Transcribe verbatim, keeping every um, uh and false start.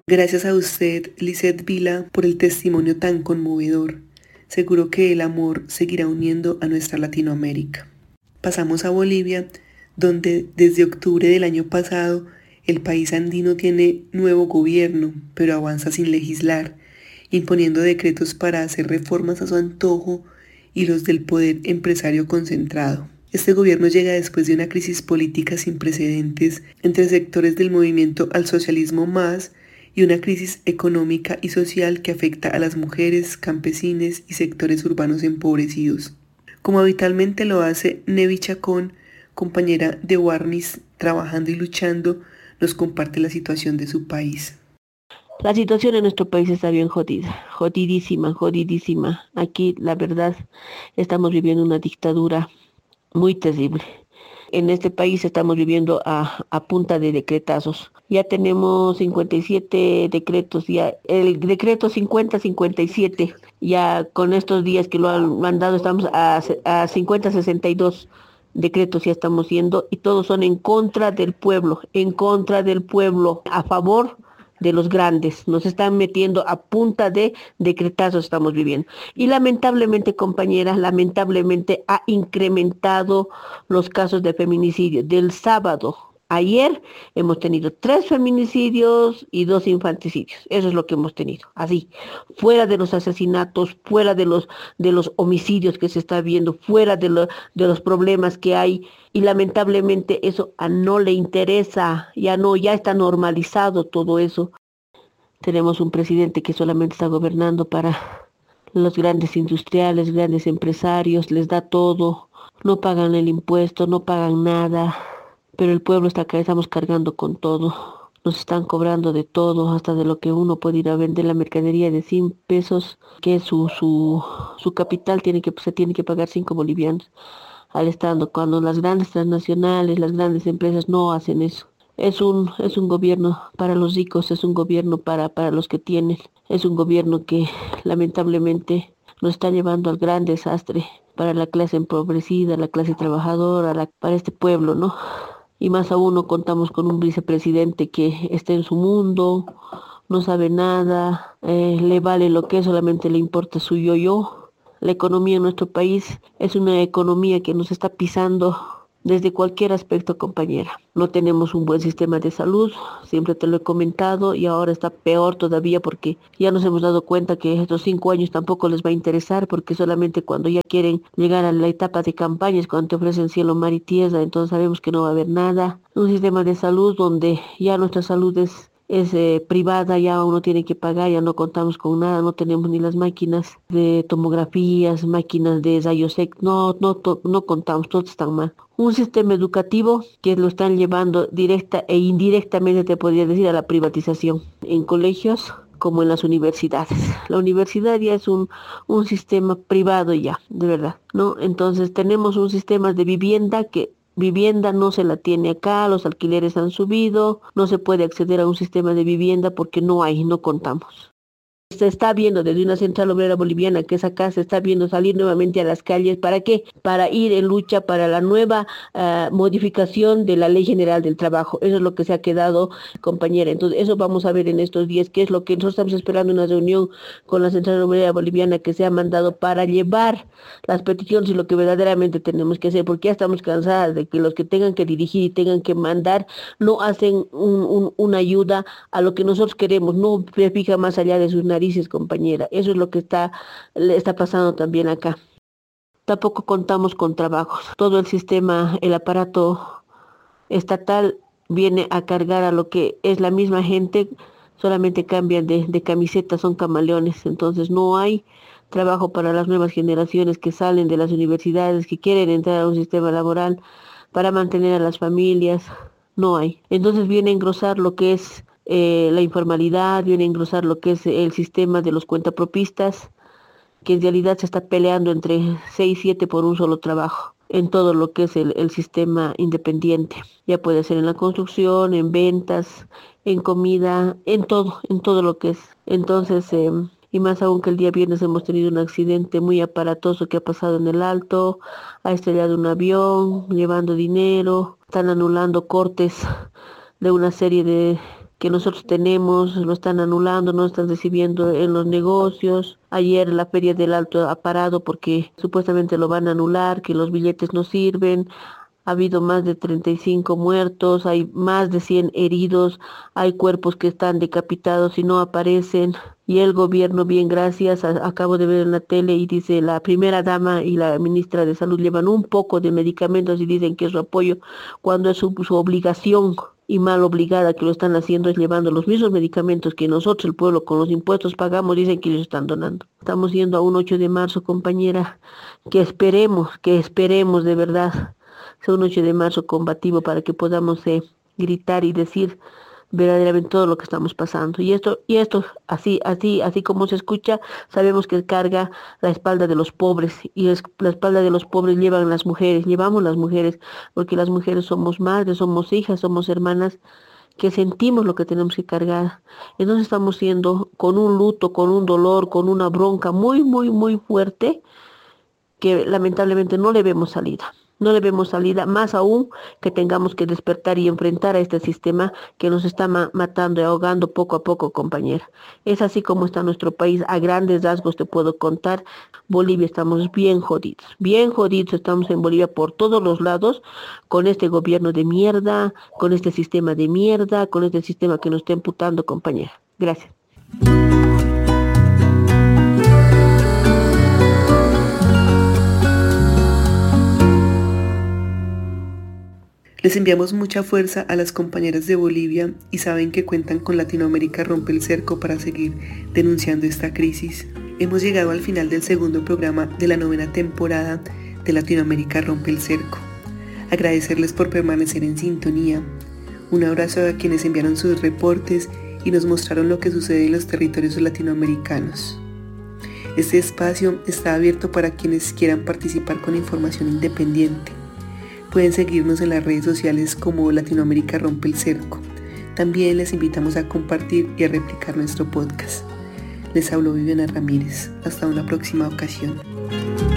Gracias a usted, Lisette Vila, por el testimonio tan conmovedor. Seguro que el amor seguirá uniendo a nuestra Latinoamérica. Pasamos a Bolivia, donde desde octubre del año pasado el país andino tiene nuevo gobierno, pero avanza sin legislar, imponiendo decretos para hacer reformas a su antojo y los del poder empresario concentrado. Este gobierno llega después de una crisis política sin precedentes entre sectores del movimiento al socialismo más y una crisis económica y social que afecta a las mujeres, campesines y sectores urbanos empobrecidos. Como habitualmente lo hace Nevi Chacón, compañera de Warnis, trabajando y luchando, nos comparte la situación de su país. La situación en nuestro país está bien jodida, jodidísima, jodidísima. Aquí, la verdad, estamos viviendo una dictadura muy terrible. En este país estamos viviendo a, a punta de decretazos. Ya tenemos cincuenta y siete decretos, ya el decreto cincuenta cincuenta y siete, ya con estos días que lo han, lo han dado estamos a, a cincuenta sesenta y dos decretos ya estamos yendo y todos son en contra del pueblo, en contra del pueblo, a favor de los grandes. Nos están metiendo a punta de decretazos estamos viviendo. Y lamentablemente, compañeras, lamentablemente ha incrementado los casos de feminicidio. Del sábado, ayer, hemos tenido tres feminicidios y dos infanticidios. Eso es lo que hemos tenido. Así, fuera de los asesinatos, fuera de los, de los homicidios que se está viendo, fuera de, lo, de los problemas que hay. Y lamentablemente eso a no le interesa, ya no, ya está normalizado todo eso. Tenemos un presidente que solamente está gobernando para los grandes industriales, grandes empresarios, les da todo, no pagan el impuesto, no pagan nada, pero el pueblo está acá, estamos cargando con todo. Nos están cobrando de todo, hasta de lo que uno puede ir a vender la mercadería de cien pesos, que es su, su, su capital, tiene que, se tiene que pagar cinco bolivianos al estando, cuando las grandes transnacionales, las grandes empresas no hacen eso. Es un, es un gobierno para los ricos, es un gobierno para, para los que tienen, es un gobierno que lamentablemente nos está llevando al gran desastre para la clase empobrecida, la clase trabajadora, la, para este pueblo, ¿no? Y más aún no contamos con un vicepresidente que está en su mundo, no sabe nada, eh, le vale lo que es, solamente le importa su yo-yo. La economía en nuestro país es una economía que nos está pisando desde cualquier aspecto, compañera. No tenemos un buen sistema de salud, siempre te lo he comentado, y ahora está peor todavía porque ya nos hemos dado cuenta que estos cinco años tampoco les va a interesar, porque solamente cuando ya quieren llegar a la etapa de campaña es cuando te ofrecen cielo, mar y tierra, entonces sabemos que no va a haber nada. Un sistema de salud donde ya nuestra salud es es eh, privada, ya uno tiene que pagar, ya no contamos con nada, no tenemos ni las máquinas de tomografías, máquinas de rayos X, no, no, to- no contamos, todos están mal. Un sistema educativo que lo están llevando directa e indirectamente, te podría decir, a la privatización en colegios como en las universidades. La universidad ya es un, un sistema privado ya, de verdad, ¿no? Entonces tenemos un sistema de vivienda que vivienda no se la tiene acá, los alquileres han subido, no se puede acceder a un sistema de vivienda porque no hay, no contamos. Se está viendo desde una central obrera boliviana que es acá, se está viendo salir nuevamente a las calles. ¿Para qué? Para ir en lucha para la nueva uh, modificación de la Ley General del Trabajo. Eso es lo que se ha quedado, compañera. Entonces, eso vamos a ver en estos días, qué es lo que nosotros estamos esperando, una reunión con la central obrera boliviana que se ha mandado para llevar las peticiones y lo que verdaderamente tenemos que hacer, porque ya estamos cansadas de que los que tengan que dirigir y tengan que mandar no hacen un, un, una ayuda a lo que nosotros queremos, no se fija más allá de sus narices, compañera. Eso es lo que está, le está pasando también acá. Tampoco contamos con trabajos. Todo el sistema, el aparato estatal viene a cargar a lo que es la misma gente, solamente cambian de, de camiseta, son camaleones. Entonces no hay trabajo para las nuevas generaciones que salen de las universidades, que quieren entrar a un sistema laboral para mantener a las familias. No hay. Entonces viene a engrosar lo que es eh, la informalidad, viene a engrosar lo que es el sistema de los cuentapropistas, que en realidad se está peleando entre seis, siete por un solo trabajo en todo lo que es el, el sistema independiente. Ya puede ser en la construcción, en ventas, en comida, en todo, en todo lo que es. Entonces, eh, y más aún que el día viernes hemos tenido un accidente muy aparatoso que ha pasado en el Alto, ha estrellado un avión, llevando dinero, están anulando cortes de una serie de que nosotros tenemos, lo están anulando, no están recibiendo en los negocios. Ayer la Feria del Alto ha parado porque supuestamente lo van a anular, que los billetes no sirven. Ha habido más de treinta y cinco muertos, hay más de cien heridos, hay cuerpos que están decapitados y no aparecen. Y el gobierno, bien, gracias, a- acabo de ver en la tele y dice la primera dama y la ministra de Salud llevan un poco de medicamentos y dicen que es su apoyo, cuando es su, su obligación y mal obligada que lo están haciendo es llevando los mismos medicamentos que nosotros, el pueblo, con los impuestos pagamos, dicen que ellos están donando. Estamos yendo a un ocho de marzo, compañera, que esperemos, que esperemos de verdad sea un ocho de marzo combativo para que podamos eh, gritar y decir verdaderamente todo lo que estamos pasando. Y esto, y esto, así, así, así como se escucha, sabemos que carga la espalda de los pobres, y es, la espalda de los pobres llevan las mujeres, llevamos las mujeres, porque las mujeres somos madres, somos hijas, somos hermanas, que sentimos lo que tenemos que cargar. Entonces estamos siendo con un luto, con un dolor, con una bronca muy, muy, muy fuerte, que lamentablemente no le vemos salida. No le vemos salida, más aún que tengamos que despertar y enfrentar a este sistema que nos está ma- matando y ahogando poco a poco, compañera. Es así como está nuestro país. A grandes rasgos te puedo contar. Bolivia estamos bien jodidos, bien jodidos estamos en Bolivia por todos los lados, con este gobierno de mierda, con este sistema de mierda, con este sistema que nos está imputando, compañera. Gracias. Les enviamos mucha fuerza a las compañeras de Bolivia y saben que cuentan con Latinoamérica Rompe el Cerco para seguir denunciando esta crisis. Hemos llegado al final del segundo programa de la novena temporada de Latinoamérica Rompe el Cerco. Agradecerles por permanecer en sintonía. Un abrazo a quienes enviaron sus reportes y nos mostraron lo que sucede en los territorios latinoamericanos. Este espacio está abierto para quienes quieran participar con información independiente. Pueden seguirnos en las redes sociales como Latinoamérica Rompe el Cerco. También les invitamos a compartir y a replicar nuestro podcast. Les habló Viviana Ramírez. Hasta una próxima ocasión.